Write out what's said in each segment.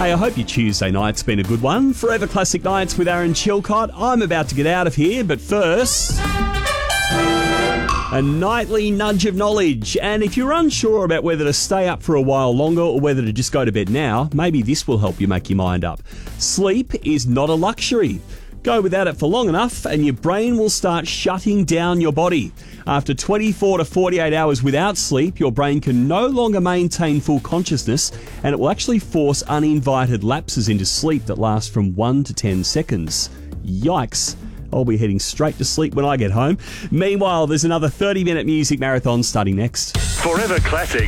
Hey, I hope your Tuesday night's been a good one. Forever Classic Nights with Aaron Chilcott. I'm about to get out of here, but first, a nightly nudge of knowledge. And if you're unsure about whether to stay up for a while longer or whether to just go to bed now, maybe this will help you make your mind up. Sleep is not a luxury. Go without it for long enough and your brain will start shutting down your body. After 24 to 48 hours without sleep, your brain can no longer maintain full consciousness and it will actually force uninvited lapses into sleep that last from 1 to 10 seconds. Yikes. I'll be heading straight to sleep when I get home. Meanwhile, there's another 30-minute music marathon starting next. Forever Classic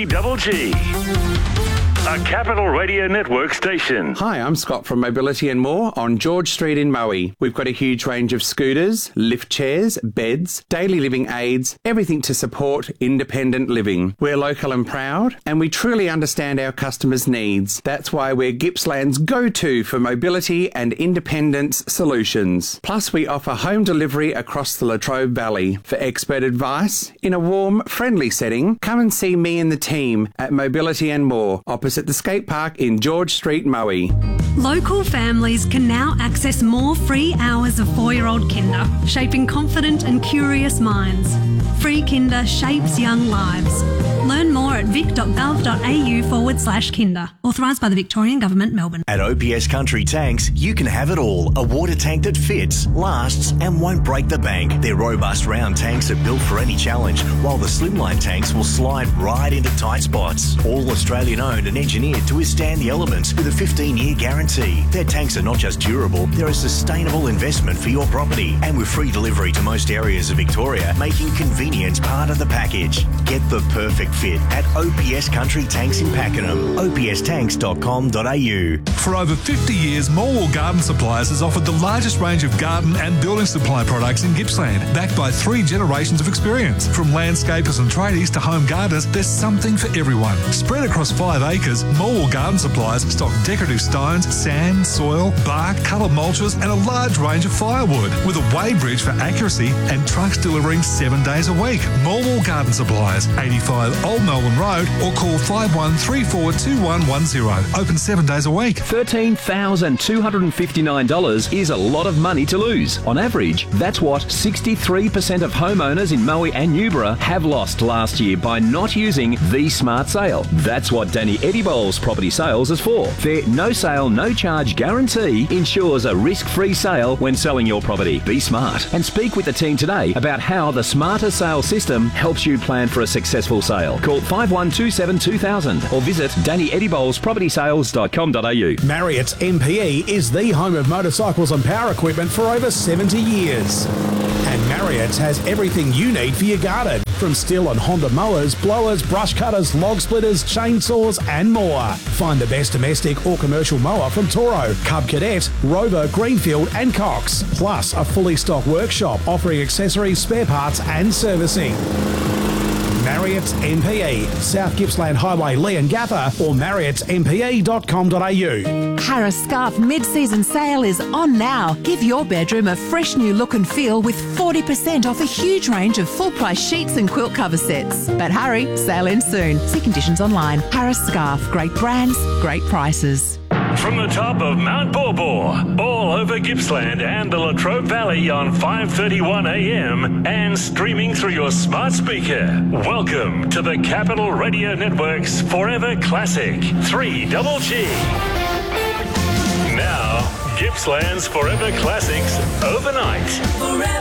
3GG. A Capital Radio Network station. Hi, I'm Scott from Mobility and More on George Street in Moe. We've got a huge range of scooters, lift chairs, beds, daily living aids, everything to support independent living. We're local and proud, and we truly understand our customers' needs. That's why we're Gippsland's go-to for mobility and independence solutions. Plus, we offer home delivery across the Latrobe Valley. For expert advice, in a warm, friendly setting, come and see me and the team at Mobility and More, opposite the skate park in George Street, Moe. Local families can now access more free hours of 4-year-old Kinder, shaping confident and curious minds. Free Kinder shapes young lives. Learn more at vic.gov.au/Kinder. Authorised by the Victorian Government, Melbourne. At OPS Country Tanks, you can have it all. A water tank that fits, lasts and won't break the bank. Their robust round tanks are built for any challenge, while the slimline tanks will slide right into tight spots. All Australian owned and engineered to withstand the elements with a 15-year guarantee. Their tanks are not just durable, they're a sustainable investment for your property. And with free delivery to most areas of Victoria, making convenience part of the package. Get the perfect fit at OPS Country Tanks in Pakenham. opstanks.com.au. For over 50 years, Morwell Garden Supplies has offered the largest range of garden and building supply products in Gippsland, backed by 3 generations of experience. From landscapers and tradies to home gardeners, there's something for everyone. Spread across 5 acres, Morwell Garden Supplies stock decorative stones, sand, soil, bark, coloured mulches and a large range of firewood, with a weighbridge for accuracy and trucks delivering 7 days a week. Morwell Garden Supplies, 85 Old Melbourne Road, or call 51342110. Open 7 days a week. $13,259 is a lot of money to lose. On average, that's what 63% of homeowners in Moe and Newborough have lost last year by not using the Smart Sale. That's what Danny Eddie-Bowles Property Sales is for. Their no sale, no charge guarantee ensures a risk-free sale when selling your property. Be smart and speak with the team today about how the Smarter Sale system helps you plan for a successful sale. Call 5127 2000 or visit DannyEddieBowlesPropertySales.com.au. Marriott's MPE is the home of motorcycles and power equipment for over 70 years. And Marriott's has everything you need for your garden, from Stihl and Honda mowers, blowers, brush cutters, log splitters, chainsaws and more. Find the best domestic or commercial mower from Toro, Cub Cadet, Rover, Greenfield and Cox. Plus a fully stocked workshop offering accessories, spare parts and servicing. Marriott's MPE, South Gippsland Highway, Leongatha, or marriottsmpe.com.au. Harris Scarf mid-season sale is on now. Give your bedroom a fresh new look and feel with 40% off a huge range of full-price sheets and quilt cover sets. But hurry, sale ends soon. See conditions online. Harris Scarf, great brands, great prices. From the top of Mount Borbor, all over Gippsland and the Latrobe Valley on 5:31 a.m. and streaming through your smart speaker. Welcome to the Capital Radio Network's Forever Classic 3GG. Now, Gippsland's Forever Classics overnight. Forever.